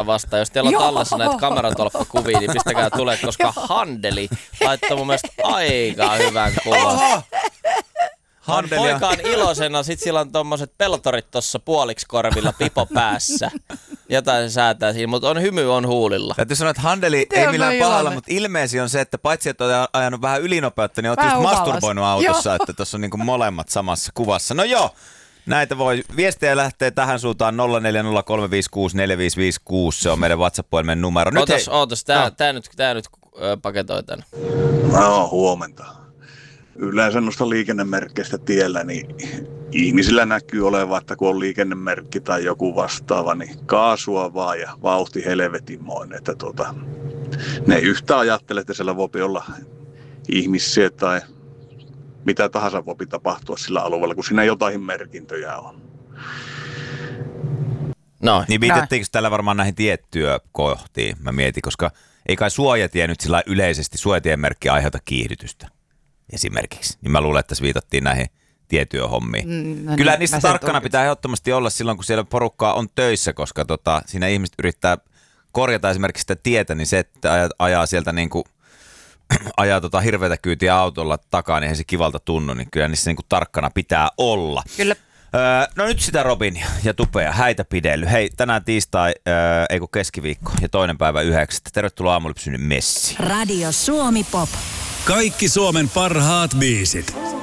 vastaan. Jos teillä on tallessa näitä kameratolppakuvia, niin pistäkää tulee, koska Handeli laittoi mun mielestä aika hyvän kuvan. Poika on iloisena, sit sillä on tommoset peltorit tossa puoliksi korvilla, pipo päässä. Jotain se säätää siinä, mutta hymy on huulilla. Täytyy sanoa, että Handeli ei millään pahalla, mutta ilmeisesti on se, että paitsi että on ajanut vähän ylinopeutta, niin olet just masturboinut autossa, että tuossa on niinku molemmat samassa kuvassa. No joo, näitä voi, viestejä lähtee tähän suuntaan 0403564556, se on meidän WhatsApp-puhelimen numero. Ootas, tää nyt paketoi tän. No, huomenta. Yleensä noista liikennemerkkeistä tiellä, niin ihmisillä näkyy olevan, että kun on liikennemerkki tai joku vastaava, niin kaasua vaan ja vauhti helvetimoin. Että ne ei yhtään ajattele, että siellä voi olla ihmisiä tai mitä tahansa voi tapahtua sillä alueella, kun siinä jotain merkintöjä on. No, niin viitattiinko tällä varmaan näihin tiettyökohtiin, mä mietin, koska ei kai suojatie nyt sillä yleisesti suojatiemerkki aiheuta kiihdytystä esimerkiksi. Niin mä luulen, että tässä viitattiin näihin tietyöhommiin. Kyllä niistä tarkkana pitää ehdottomasti olla silloin, kun siellä porukkaa on töissä, koska siinä ihmiset yrittää korjata esimerkiksi sitä tietä, niin se, että ajaa sieltä niinku ajaa hirveätä kyytiä autolla takaa, niin ei se kivalta tunnu, niin kyllä niissä niinku tarkkana pitää olla. Kyllä. No nyt sitä Robin ja Tupea, häitä pidelly. Hei, tänään tiistai, ei kun keskiviikko ja 2.9. Tervetuloa Aamulypsyn messiin. Radio Suomi Pop. Kaikki Suomen parhaat biisit.